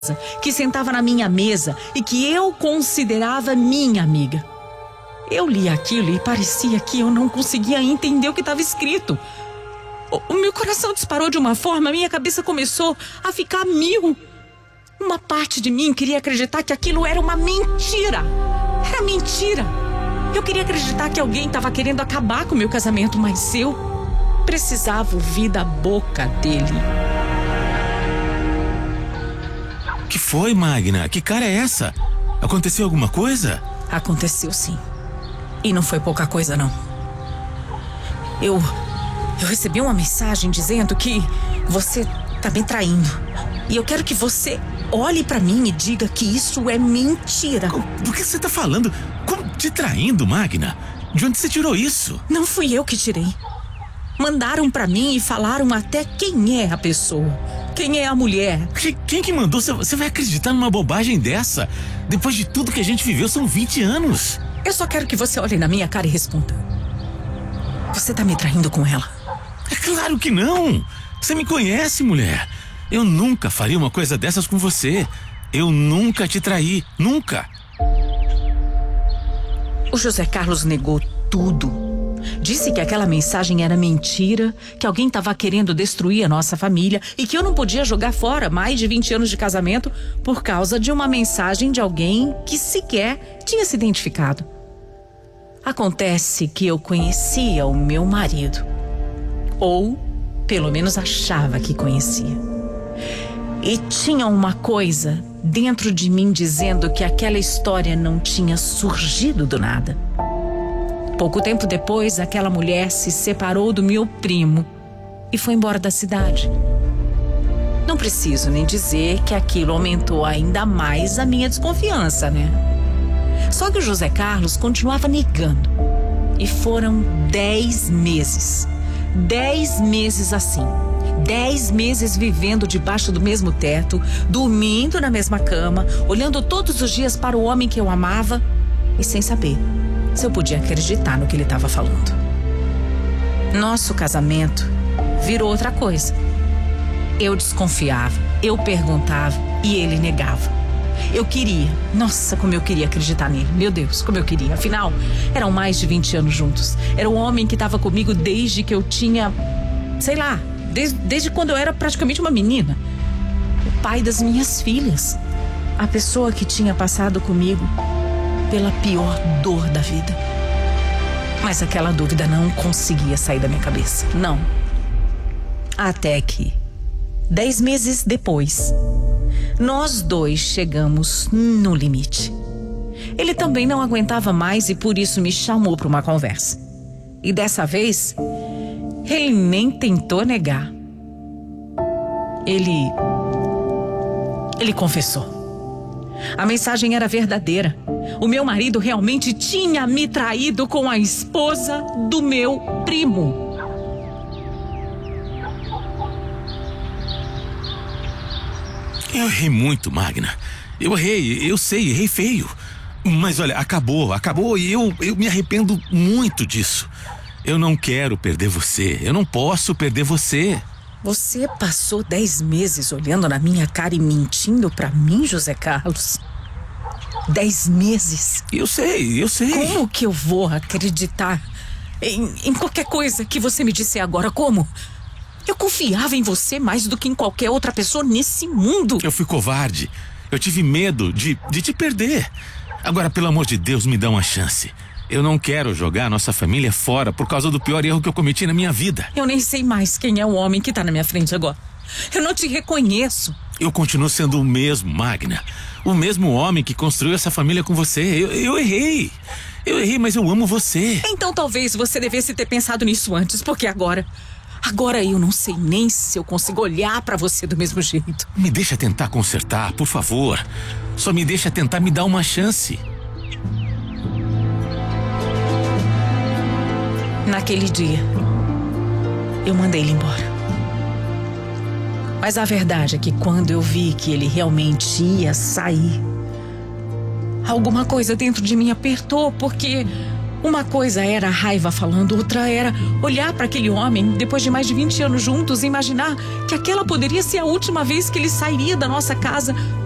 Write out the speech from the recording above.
que sentava na minha mesa e que eu considerava minha amiga. Eu li aquilo e parecia que eu não conseguia entender o que estava escrito. O meu coração disparou de uma forma, a minha cabeça começou a ficar a mil. Uma parte de mim queria acreditar que aquilo era uma mentira. Era mentira. Eu queria acreditar que alguém estava querendo acabar com o meu casamento, mas eu precisava ouvir da boca dele. O que foi, Magna? Que cara é essa? Aconteceu alguma coisa? Aconteceu sim. E não foi pouca coisa, não. Eu recebi uma mensagem dizendo que você tá me traindo. E eu quero que você olhe pra mim e diga que isso é mentira. Do que você tá falando? Como te traindo, Magna? De onde você tirou isso? Não fui eu que tirei. Mandaram pra mim e falaram até quem é a pessoa. Quem é a mulher. Quem que mandou? Você vai acreditar numa bobagem dessa? Depois de tudo que a gente viveu, são 20 anos. Eu só quero que você olhe na minha cara e responda. Você tá me traindo com ela? É claro que não. Você me conhece, mulher. Eu nunca faria uma coisa dessas com você. Eu nunca te traí. Nunca. O José Carlos negou tudo. Disse que aquela mensagem era mentira, que alguém estava querendo destruir a nossa família e que eu não podia jogar fora mais de 20 anos de casamento por causa de uma mensagem de alguém que sequer tinha se identificado. Acontece que eu conhecia o meu marido. Ou, pelo menos, achava que conhecia. E tinha uma coisa dentro de mim dizendo que aquela história não tinha surgido do nada. Pouco tempo depois, aquela mulher se separou do meu primo e foi embora da cidade. Não preciso nem dizer que aquilo aumentou ainda mais a minha desconfiança, né? Só que o José Carlos continuava negando. E foram 10 meses. 10 meses assim. 10 meses vivendo debaixo do mesmo teto, dormindo na mesma cama, olhando todos os dias para o homem que eu amava e sem saber se eu podia acreditar no que ele estava falando. Nosso casamento virou outra coisa. Eu desconfiava, eu perguntava e ele negava. Eu queria, nossa, como eu queria acreditar nele. Meu Deus, como eu queria. Afinal, eram mais de 20 anos juntos. Era um homem que estava comigo desde que eu tinha, sei lá, desde quando eu era praticamente uma menina. O pai das minhas filhas. A pessoa que tinha passado comigo pela pior dor da vida. Mas aquela dúvida não conseguia sair da minha cabeça. Não. Até que, 10 meses depois, nós dois chegamos no limite. Ele também não aguentava mais e por isso me chamou para uma conversa. E dessa vez, ele nem tentou negar. Ele confessou. A mensagem era verdadeira. O meu marido realmente tinha me traído com a esposa do meu primo. Eu errei muito, Magna. Eu sei, errei feio. Mas olha, acabou e eu me arrependo muito disso. Eu não quero perder você, eu não posso perder você. Você passou 10 meses olhando na minha cara e mentindo pra mim, José Carlos? 10 meses? Eu sei. Como que eu vou acreditar em qualquer coisa que você me disser agora? Como? Eu confiava em você mais do que em qualquer outra pessoa nesse mundo. Eu fui covarde. Eu tive medo de te perder. Agora, pelo amor de Deus, me dá uma chance. Eu não quero jogar a nossa família fora por causa do pior erro que eu cometi na minha vida. Eu nem sei mais quem é o homem que tá na minha frente agora. Eu não te reconheço. Eu continuo sendo o mesmo, Magna. O mesmo homem que construiu essa família com você. Eu errei. Eu errei, mas eu amo você. Então talvez você devesse ter pensado nisso antes, porque agora eu não sei nem se eu consigo olhar pra você do mesmo jeito. Me deixa tentar consertar, por favor. Só me deixa tentar me dar uma chance. Naquele dia, eu mandei ele embora. Mas a verdade é que quando eu vi que ele realmente ia sair, alguma coisa dentro de mim apertou, porque uma coisa era a raiva falando, outra era olhar para aquele homem, depois de mais de 20 anos juntos, e imaginar que aquela poderia ser a última vez que ele sairia da nossa casa